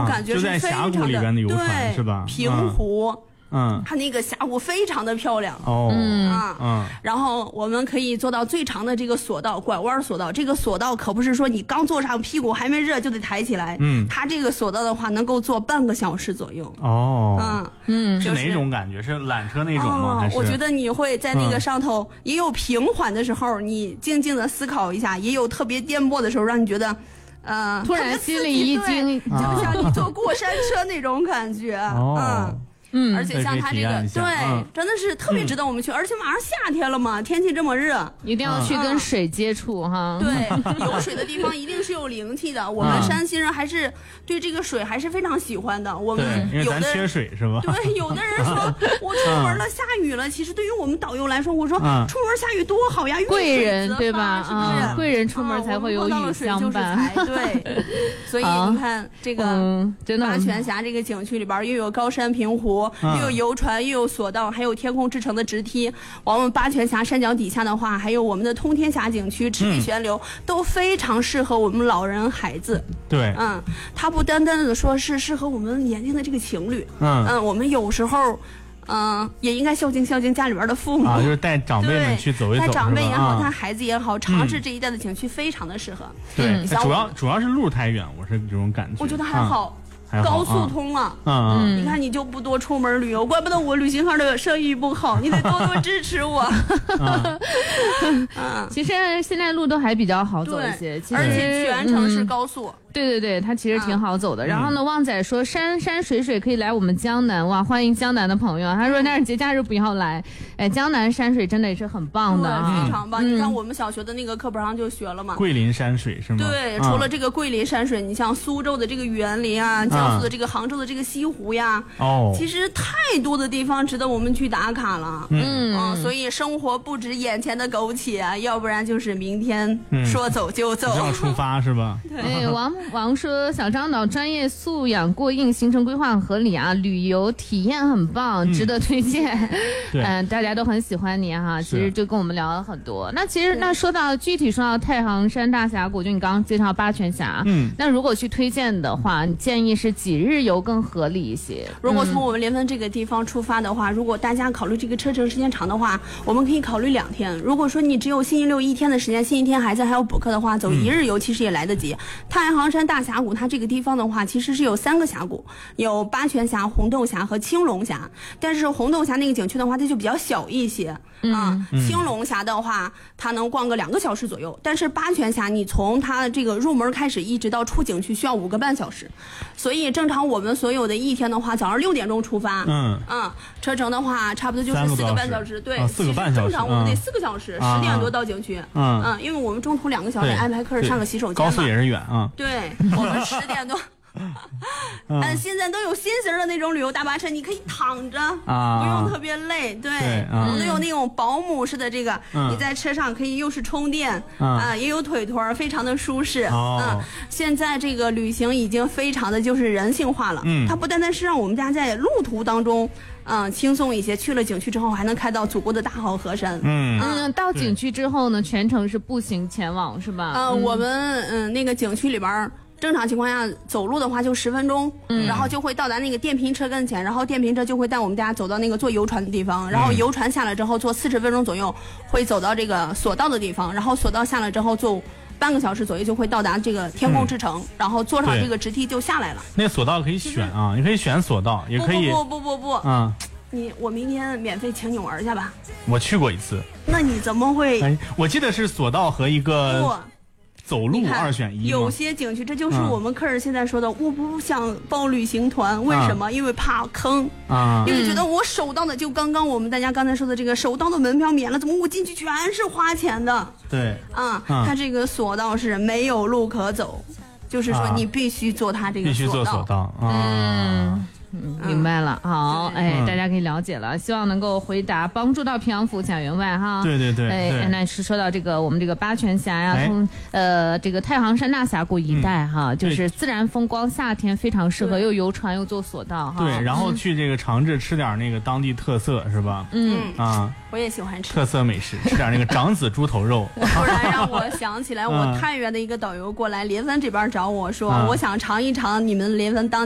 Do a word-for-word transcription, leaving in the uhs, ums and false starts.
感觉是非常的、 就在峡谷里边的游船是吧？ 平湖。嗯嗯， 它那个峡谷非常的漂亮哦， 嗯啊， 嗯， 然后我们可以坐到最长的这个索道，拐弯索道。这个索道可不是说你刚坐上屁股还没热就得抬起来，嗯，它这个索道的话能够坐半个小时左右。 哦， 嗯嗯，是哪种感觉？是缆车那种吗？ 哦、 还是？ 我觉得你会在那个上头、嗯、也有平缓的时候，你静静的思考一下；也有特别颠簸的时候，让你觉得。呃， 突然心里一惊， 就像你坐过山车那种感觉， 哦、 嗯。嗯，而且像它这个，对，嗯、真的是特别值得我们去，嗯、而且马上夏天了嘛，天气这么热， 一定要去跟水接触、嗯、哈。 对，有水的地方一定是有灵气的。我们山西人还是对这个水还是非常喜欢的。我们有的因为咱缺水是吧？ 对，有的人说我出门了下雨了，其实对于我们导游来说，我说、嗯、出门下雨多好呀， 贵人对吧？ 是不是？ 啊、贵人出门才会有雨相伴。 啊、对，所以你看这个、嗯、真的八泉峡这个景区里边又有高山平湖。又有游船，又有索道，还有天空之城的直梯。我们八泉峡山脚底下的话，还有我们的通天峡景区、赤壁悬流、嗯，都非常适合我们老人、孩子。 对， 嗯，它不单单的说是适合我们年轻的这个情侣， 嗯嗯，我们有时候。嗯，也应该孝敬孝敬家里边的父母啊，就是带长辈们去走一走， 带长辈也好， 带、 啊、孩子也好，尝试这一带的景区非常的适合。 对，嗯、主要主要是路太远，我是这种感觉。 我觉得还好。 啊高速通了， 嗯嗯，你看你就不多出门旅游，怪不得我旅行社的生意不好，你得多多支持我。 嗯，其实现在路都还比较好走一些， 而且全程是高速。 嗯、对对对，它其实挺好走的。嗯、然后呢，旺仔说山山水水可以来我们江南，哇，欢迎江南的朋友。他说但是节假日不要来，哎，江南山水真的也是很棒的， 嗯、非常棒。嗯、你看我们小学的那个课本上就学了嘛， 桂林山水是吗？ 对，除了这个桂林山水，你像苏州的这个园林啊。江苏的这个杭州的这个西湖呀，哦，其实太多的地方值得我们去打卡了。嗯，嗯，所以生活不止眼前的苟且啊，要不然就是明天说走就走， 就要出发是吧？ 对，王王说小张导专业素养过硬，行程规划很合理啊，旅游体验很棒，值得推荐。嗯、呃，大家都很喜欢你哈，其实就跟我们聊了很多。那其实那说到具体说到太行山大峡谷，就你刚刚介绍八泉峡，嗯，那如果去推荐的话，你建议是几日游更合理一些？ 如果从我们莲芬这个地方出发的话，嗯、如果大家考虑这个车程时间长的话，我们可以考虑两天。如果说你只有星期六一天的时间，星期天孩子还要补课的话，走一日游其实也来得及。嗯、太行山大峡谷它这个地方的话，其实是有三个峡谷，有八泉峡、红豆峡和青龙峡。但是红豆峡那个景区的话，它就比较小一些。嗯、啊，青龙峡的话，它能逛个两个小时左右，但是八泉峡你从它这个入门开始一直到出景区需要五个半小时，所以正常我们所有的一天的话，早上六点钟出发，嗯嗯，车程的话差不多就是四个半小时，对， 啊、四个半小时， 正常我们得四个小时，十、嗯、点多到景区，嗯嗯，因为我们中途两个小时安排客人上个洗手间嘛， 高速也是远啊， 对，我们十点多。嗯，现在都有新型的那种旅游大巴车，你可以躺着，啊、不用特别累。对，对啊、我们都有那种保姆式的这个，嗯、你在车上可以又是充电，啊、呃，也有腿腿，非常的舒适。哦、嗯，现在这个旅行已经非常的就是人性化了。嗯，它不单单是让我们大家在路途当中。嗯，轻松一些。去了景区之后，还能看到祖国的大好河山。 嗯嗯，到景区之后呢，全程是步行前往，是吧？ 呃，嗯、我们嗯那个景区里边。正常情况下走路的话就十分钟，嗯，然后就会到达那个电瓶车跟前，然后电瓶车就会带我们大家走到那个坐游船的地方，然后游船下来之后坐四十分钟左右会走到这个索道的地方，然后索道下来之后坐半个小时左右就会到达这个天空之城，嗯、然后坐上这个直梯就下来了。 那个索道可以选啊，你可以选索道，也可以不不不不不， 嗯， 你我明天免费请你玩去吧。 我去过一次。 那你怎么会？ 哎，我记得是索道和一个。走路二选一， 有些景区，这就是我们客人现在说的，嗯、我不想报旅行团，为什么？啊、因为怕坑啊，因为觉得我首当的，就刚刚我们大家刚才说的这个首当的门票免了，怎么我进去全是花钱的？ 对， 啊，啊它这个索道是没有路可走，就是说你必须做它这个索道，必须做索道，啊、 嗯。嗯，明白了，好，哎，嗯、大家可以了解了，希望能够回答帮助到平阳府贾员外哈。 对对对， 哎，那是说到这个我们这个八泉峡呀，从呃这个太行山大峡谷一带哈，嗯、就是自然风光，夏天非常适合，又游船又坐索道哈。 对，然后去这个长治吃点那个当地特色是吧？ 嗯啊， 我也喜欢吃特色美食，吃点那个长子猪头肉。 突然让我想起来，我太原的一个导游过来莲芬这边找我说，嗯、我想尝一尝你们莲芬当。